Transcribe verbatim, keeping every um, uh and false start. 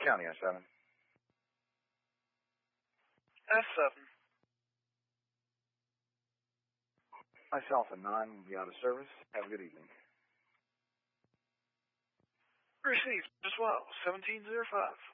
County, S seven. S seven. Myself and nine will be out of service. Have a good evening. Received as well, seventeen oh five.